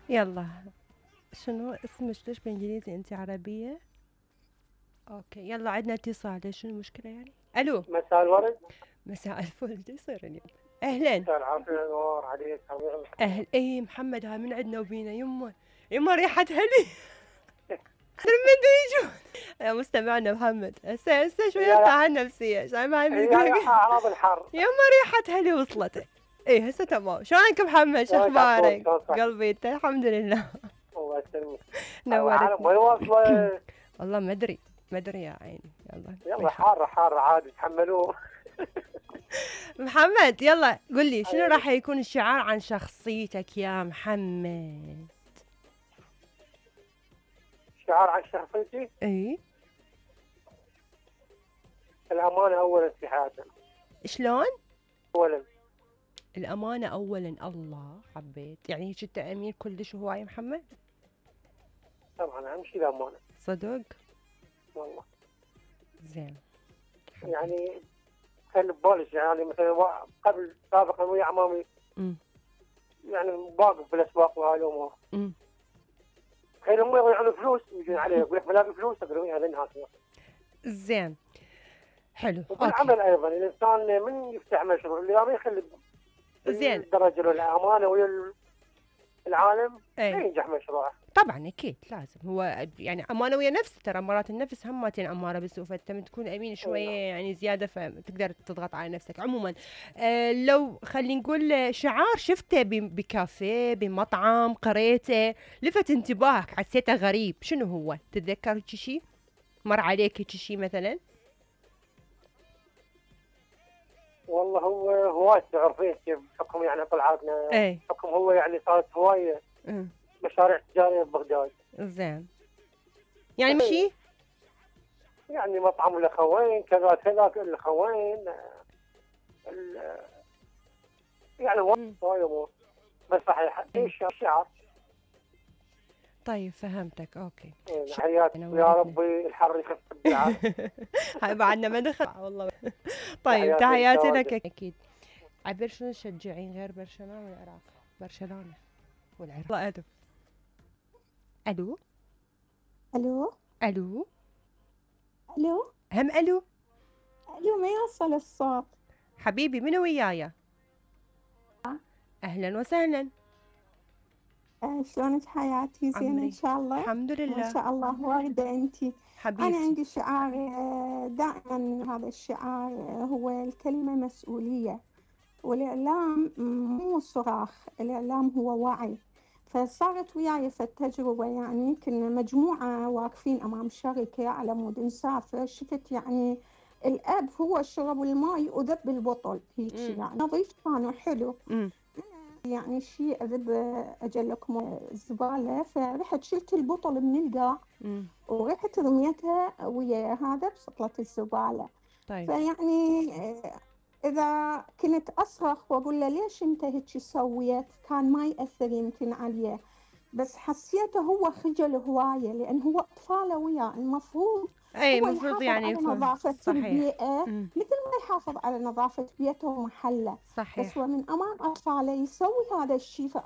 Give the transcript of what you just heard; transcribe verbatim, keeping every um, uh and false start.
يلا. شنو اسمك؟ ليش بالانجليزي انت عربية؟ اوكي يلا عندنا اتصال، شنو المشكلة يعني؟ الو. مساء الورد. مساء الفل، ايش يصير اليوم؟ اهلا. مساء العافية والنور عليك حبيبي. اهل ايه محمد، هاي من عندنا وبينا يمه. يمه ريحة هلي. من بده يجون. يا مستمعنا محمد، هسه هسه شوية هي ارتاح النفسية، شايف هاي هي بيقول. أعراض الحر. يما ريحة هلي وصلت. ايه هسه تمام. شلونك محمد؟ شو شلونك عفوا؟ اخبارك؟ شلون صحتك؟ قلبي انت الحمد لله. الله يسلمك. العالم نورتني. وين واصلة؟ والله ما ادري، ما ادري يا عيني. يلا يلا بيخ- حارة حارة عادي تحملوه. محمد يلا قل لي شنو أي. راح يكون الشعار عن شخصيتك يا محمد؟ شعار عن شخصيتي. اي. الأمانة أولا في حياتنا. شلون؟ أولا. الأمانة أولا. الله، حبيت يعني هيك أنت أمين كلش هواي محمد؟ طبعا أهم شيء الأمانة. صدق؟ والله. زين. حبيت. يعني خلي ببالك يعني مثلا وا- قبل سابقا ويا عمامي امم يعني واقف بالأسواق وهاي الأمور. امم تخيل هم يضيعون فلوس يجون عليه يقول لك بلاقي فلوس أقول هذا الناس. زين. حلو اوكي. وبالعمل ايضا الانسان من يفتح مشروع اللي ما يخلي زين. الدرجه والامانه ويا العالم اي لا ينجح مشروعه. طبعا اكيد لازم، هو يعني امانه ويا نفس، ترى مرات النفس همتين اماره بالسوء، فانت من تكون امين شويه نعم. يعني زياده فتقدر تضغط على نفسك. عموما آه لو خلينا نقول شعار شفته ب- بكافيه بمطعم قريته لفت انتباهك حسيته غريب، شنو هو؟ تتذكر هيك شيء مر عليك هيك شيء مثلا؟ والله هو هوايه تعرفين كيف بحكم يعني طلعاتنا ايه. بحكم هو يعني صارت هوايه أمم، مشاريع تجاريه ببغداد. زين. يعني إيه. مشي. يعني مطعم الاخوين كذا كذا الاخوين ال- يعني أمم، هواي امور. بس صحيح ايه. ايش الشعر. طيب فهمتك اوكي. إيه، ش- حياتك ويا نورتنا. ربي الحر يخف بالعافيه. هاي بعدنا ما دخل والله. طيب تحياتي تحياتي لك للشباب. اكيد. عبر شنو تشجعين غير برشلونة والعراق؟ برشلونة والعراق. الله أدو. الو. الو. الو. الو. هم الو. الو ما يوصل الصوت. حبيبي منو ويايا؟ اهلا وسهلا. آه شلونك حياتي؟ زين ان عمري شاء الله. الحمد ما لله. شاء الله واردة انتي. انا حبيبتي. عندي شعار آه، دائما هذا الشعار آه، هو الكلمة مسؤولية، والاعلام مو صراخ، الاعلام هو وعي. فصارت وياي في التجربة يعني كنا مجموعة واقفين أمام شركة على مود نسافر، شفت يعني الأب هو شرب الماء وذب البطل هيك امم يعني نظيف كان وحلو. امم يعني شيء أذب أجل لكم الزبالة، فرحت شلت البطل من القاع امم ورحت رميتها ويا هذا بسطلة الزبالة. طيب. فيعني آه، إذا كنت أصرخ وأقول له ليش أنت هيك سويت كان ما يأثر يمكن عليه، بس حسيته هو خجل هواية لأن هو أطفاله وياه المفروض اي هو المفروض يحافظ يعني على يكون نظافة صحيح. البيئة امم مثل ما يحافظ على نظافة بيته ومحله. بس صحيح. ومن أمام أطفاله يسوي هذا الشيء